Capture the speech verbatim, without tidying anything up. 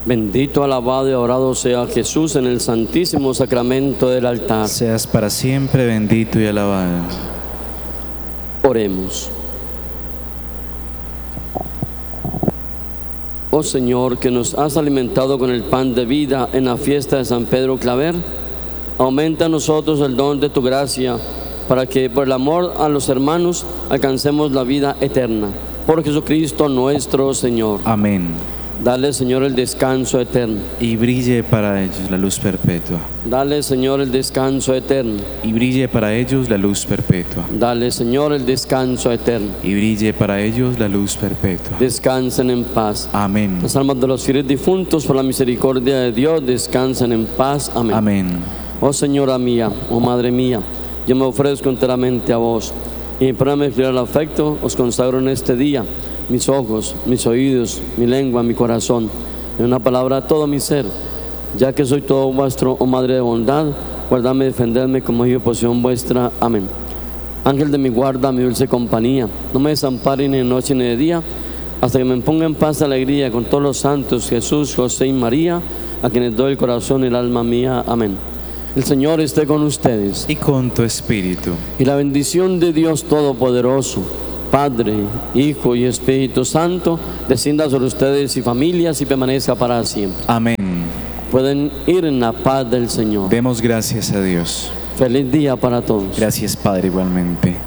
Bendito, alabado y adorado sea Jesús en el santísimo sacramento del altar. Seas para siempre bendito y alabado. Oremos. Oh Señor, que nos has alimentado con el pan de vida en la fiesta de San Pedro Claver, aumenta a nosotros el don de tu gracia, para que por el amor a los hermanos alcancemos la vida eterna. Por Jesucristo nuestro Señor. Amén. Dale, Señor, el descanso eterno. Y brille para ellos la luz perpetua. Dale, Señor, el descanso eterno. Y brille para ellos la luz perpetua. Dale, Señor, el descanso eterno. Y brille para ellos la luz perpetua. Descansen en paz. Amén. Las almas de los fieles difuntos, por la misericordia de Dios, descansen en paz. Amén. Amén. Oh Señora mía, oh Madre mía, yo me ofrezco enteramente a vos, y para mi fiel afecto os consagro en este día mis ojos, mis oídos, mi lengua, mi corazón, en una palabra todo mi ser, ya que soy todo vuestro, oh Madre de bondad, guardadme y defendedme como hijo de posesión vuestra. Amén. Ángel de mi guarda, mi dulce compañía, no me desampare ni de noche ni de día, hasta que me ponga en paz y alegría con todos los santos, Jesús, José y María, a quienes doy el corazón y el alma mía. Amén. El Señor esté con ustedes. Y con tu espíritu. Y la bendición de Dios Todopoderoso, Padre, Hijo y Espíritu Santo, descienda sobre ustedes y familias y permanezca para siempre. Amén. Pueden ir en la paz del Señor. Demos gracias a Dios. Feliz día para todos. Gracias, Padre, igualmente.